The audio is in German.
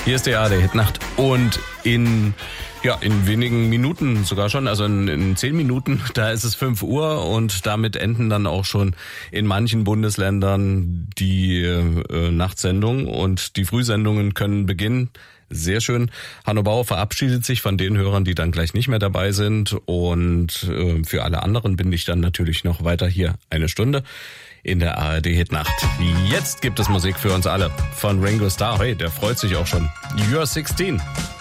Hier ist die ARD-Hitnacht und in wenigen Minuten sogar schon, also in 10 Minuten, da ist es 5 Uhr und damit enden dann auch schon in manchen Bundesländern die Nachtsendung und die Frühsendungen können beginnen. Sehr schön. Hanno Bauer verabschiedet sich von den Hörern, die dann gleich nicht mehr dabei sind und für alle anderen bin ich dann natürlich noch weiter hier 1 Stunde in der ARD-Hitnacht. Jetzt gibt es Musik für uns alle von Ringo Starr. Hey, der freut sich auch schon. You're 16.